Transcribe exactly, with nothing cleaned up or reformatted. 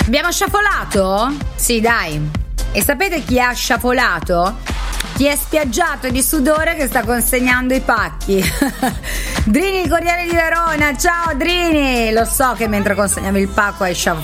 Abbiamo sciafolato? Sì, dai. E sapete chi ha sciafolato? Chi è spiaggiato di sudore che sta consegnando i pacchi. Drini, il Corriere di Verona. Ciao Drini. Lo so che mentre consegnavi il pacco hai, sciaf-